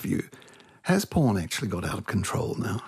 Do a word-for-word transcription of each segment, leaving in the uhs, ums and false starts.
view. Has porn actually got out of control now?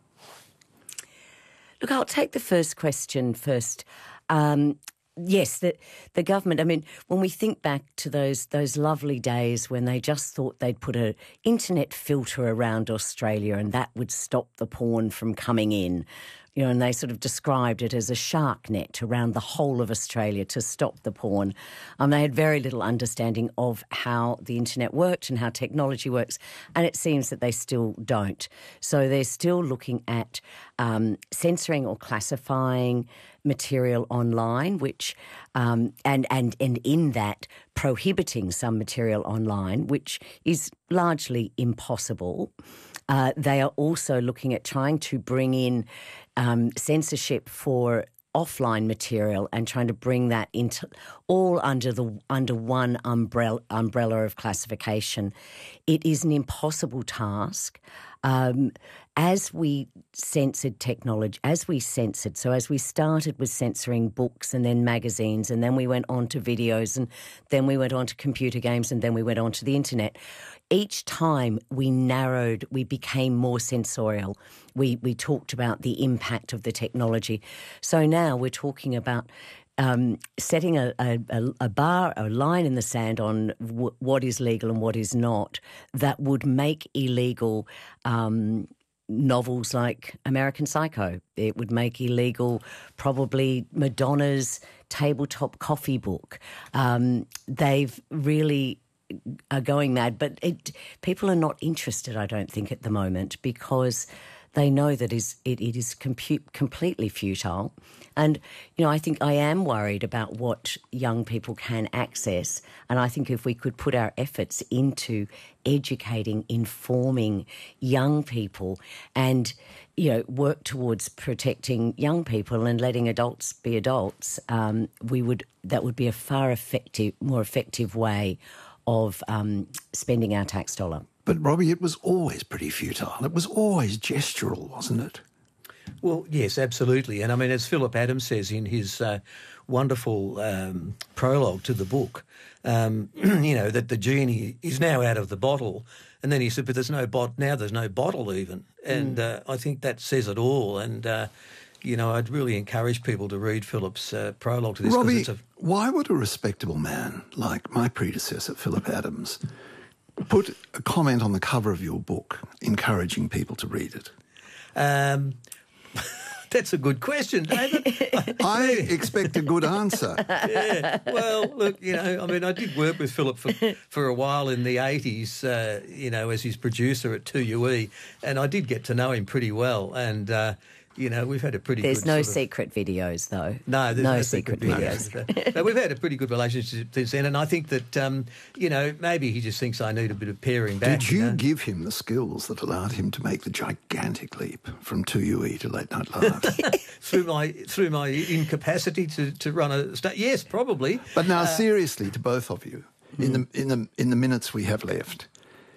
Look, I'll take the first question first. Um, yes, the, the government, I mean, when we think back to those those lovely days when they just thought they'd put an internet filter around Australia and that would stop the porn from coming in, you know, and they sort of described it as a shark net around the whole of Australia to stop the porn. Um, they had very little understanding of how the internet worked and how technology works, and it seems that they still don't. So they're still looking at um, censoring or classifying material online, which um, and and and in that prohibiting some material online, which is largely impossible. Uh, they are also looking at trying to bring in um, censorship for offline material and trying to bring that into all under the under one umbrella umbrella of classification. It is an impossible task. Um, as we censored technology, as we censored, so as we started with censoring books and then magazines, and then we went on to videos, and then we went on to computer games, and then we went on to the internet. Each time we narrowed, we became more sensorial. We we talked about the impact of the technology. So now we're talking about um, setting a, a, a bar, a line in the sand on w- what is legal and what is not, that would make illegal um, novels like American Psycho. It would make illegal probably Madonna's tabletop coffee book. Um, they've really are going mad, but it, people are not interested, I don't think, at the moment, because they know that is, it, it is compute, completely futile. And, you know, I think I am worried about what young people can access. And I think if we could put our efforts into educating, informing young people and, you know, work towards protecting young people and letting adults be adults, um, we would that would be a far effective, more effective way of um, spending our tax dollar. But, Robbie, it was always pretty futile. It was always gestural, wasn't it? Well, yes, absolutely. And, I mean, as Phillip Adams says in his uh, wonderful um, prologue to the book, um, you know, that the genie is now out of the bottle. And then he said, but there's no bot now there's no bottle even. And mm. uh, I think that says it all. And, uh, you know, I'd really encourage people to read Philip's uh, prologue to this. Robbie, it's a... why would a respectable man like my predecessor, Phillip Adams, put a comment on the cover of your book encouraging people to read it? Um, that's a good question, David. I expect a good answer. Yeah. Well, look, you know, I mean, I did work with Philip for, for a while in the eighties, uh, you know, as his producer at two U E, and I did get to know him pretty well. And, uh, you know, we've had a pretty There's good... no sort of... secret videos, though. No, there's no, no secret, secret videos. videos. But we've had a pretty good relationship since then, and I think that, um, you know, maybe he just thinks I need a bit of paring back. Did you, you know? give him the skills that allowed him to make the gigantic leap from two U E to Late Night Live? through my through my incapacity to, to run a... Sta- yes, probably. But now, uh, seriously, to both of you, hmm. in the in the in the minutes we have left,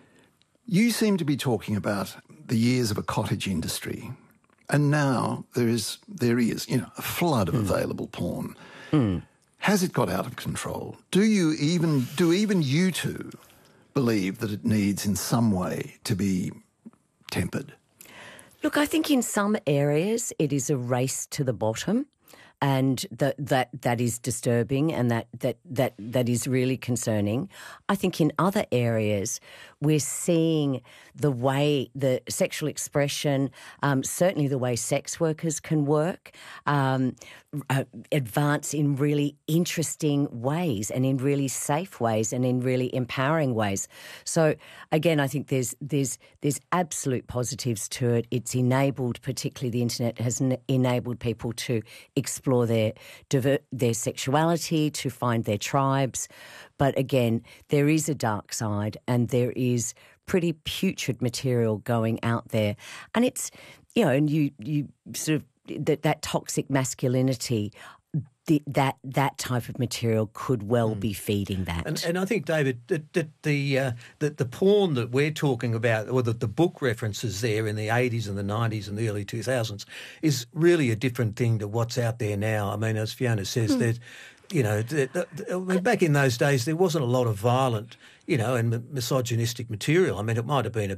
you seem to be talking about the years of a cottage industry. And now there is, there is, you know, a flood of mm. available porn. Mm. Has it got out of control? Do you even, do even you two believe that it needs in some way to be tempered? Look, I think in some areas it is a race to the bottom, and that that that is disturbing, and that that that that is really concerning. I think in other areas we're seeing the way the sexual expression, um, certainly the way sex workers can work, um, uh, advance in really interesting ways and in really safe ways and in really empowering ways. So again, I think there's there's there's absolute positives to it. It's enabled, particularly the internet has n- enabled people to explore their diver- their sexuality, to find their tribes. But again, there is a dark side, and there is pretty putrid material going out there. And it's, you know, and you you sort of, that, that toxic masculinity, the, that that type of material could well mm. be feeding that. And, and I think, David, that, that the uh, that the porn that we're talking about, or that the book references there in the eighties and the nineties and the early two thousands, is really a different thing to what's out there now. I mean, as Fiona says, mm. that. You know, th- th- I mean, back in those days, there wasn't a lot of violent, you know, and misogynistic material. I mean, it might have been a